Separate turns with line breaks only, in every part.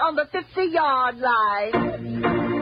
on the 50-yard line.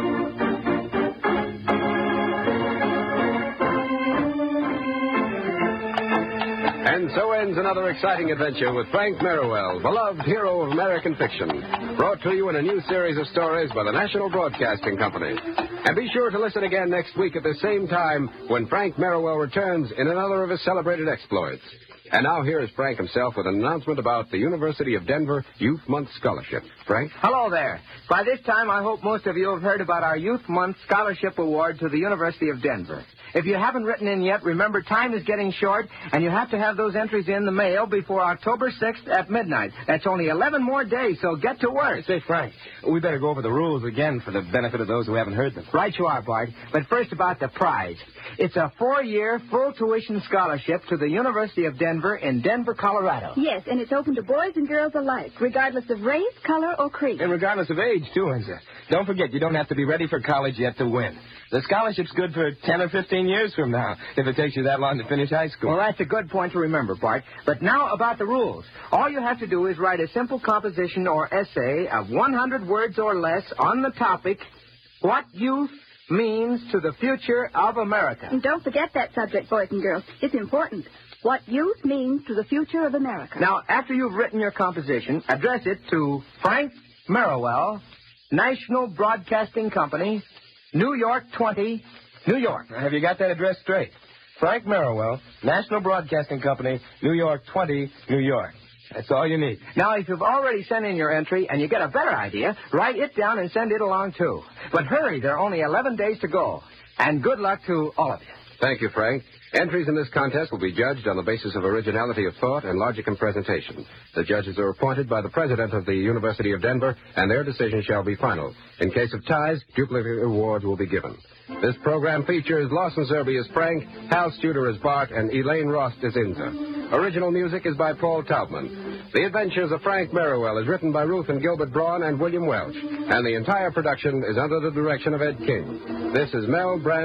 And so ends another exciting adventure with Frank Merriwell, beloved hero of American fiction, brought to you in a new series of stories by the National Broadcasting Company. And be sure to listen again next week at the same time when Frank Merriwell returns in another of his celebrated exploits. And now here is Frank himself with an announcement about the University of Denver Youth Month Scholarship. Frank?
Hello there. By this time, I hope most of you have heard about our Youth Month Scholarship Award to the University of Denver. If you haven't written in yet, remember time is getting short, and you have to have those entries in the mail before October 6th at midnight. That's only 11 more days, so get to work.
Say, Frank, we better go over the rules again for the benefit of those who haven't heard them.
Right you are, Bart. But first about the prize. It's a 4-year full tuition scholarship to the University of Denver in Denver, Colorado.
Yes, and it's open to boys and girls alike, regardless of race, color, or creed.
And regardless of age, too, Enza. Don't forget, you don't have to be ready for college yet to win. The scholarship's good for 10 or 15 years from now, if it takes you that long to finish high school.
Well, that's a good point to remember, Bart. But now about the rules. All you have to do is write a simple composition or essay of 100 words or less on the topic, What Youth Means to the Future of America.
And don't forget that subject, boys and girls. It's important. What youth means to the future of America.
Now, after you've written your composition, address it to Frank Merriwell, National Broadcasting Company, New York 20, New York.
Now, have you got that address straight? Frank Merriwell, National Broadcasting Company, New York 20, New York. That's all you need.
Now, if you've already sent in your entry and you get a better idea, write it down and send it along, too. But hurry, there are only 11 days to go. And good luck to all of you.
Thank you, Frank. Entries in this contest will be judged on the basis of originality of thought and logic in presentation. The judges are appointed by the president of the University of Denver, and their decision shall be final. In case of ties, duplicate awards will be given. This program features Lawson Zerbe as Frank, Hal Studer as Bart, and Elaine Rost as Inza. Original music is by Paul Taubman. The Adventures of Frank Merriwell is written by Ruth and Gilbert Braun and William Welch, and the entire production is under the direction of Ed King. This is Mel Brand.